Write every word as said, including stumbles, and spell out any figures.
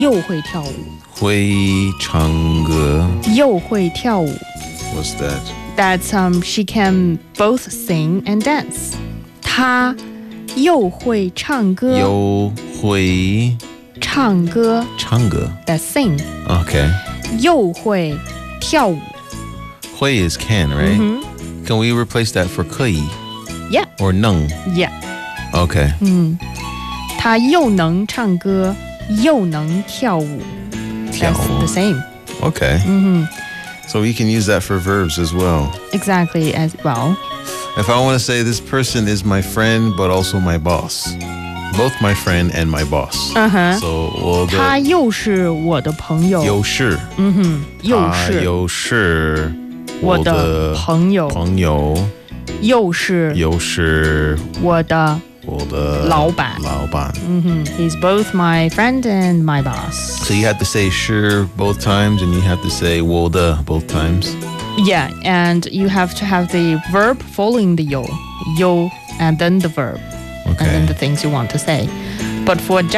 又会跳舞， 会唱歌。 又会跳舞。 What's that? That's um, she can both sing and dance. 她又会唱歌， 又会唱歌。 唱歌。 That's sing. Okay. 又会跳舞。 会 is can, right? Mm-hmm. Can we replace that for 可以 Yeah. or 能 Yeah. Okay. 嗯，她又能唱歌，又能跳舞。 跳舞 That's the same. Okay. Mm-hmm. So we can use that for verbs as well. Exactly as well. If I want to say this person is my friend but also my boss. Both my friend and my boss. Uh-huh. So 我的他又是我的朋友。 优势， 嗯哼，又是他又是我的我的朋友， 朋友， 又是又是我的我的老板。 老板。 嗯哼 He's both my friend and my boss. So you have to say 是 both times and you have to say 我的 both times. Yeah, and you have to have the verb following the 有 有 and then the verb. Okay. And then the things you want to say. But for